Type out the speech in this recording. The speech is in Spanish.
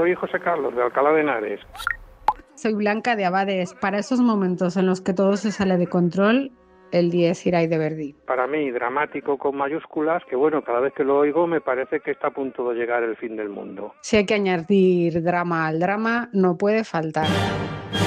soy José Carlos de Alcalá de Henares. Soy Blanca de Abades. Para esos momentos en los que todo se sale de control, el 10 Irai de Verdi. Para mí, dramático con mayúsculas, que bueno, cada vez que lo oigo me parece que está a punto de llegar el fin del mundo. Si hay que añadir drama al drama, no puede faltar.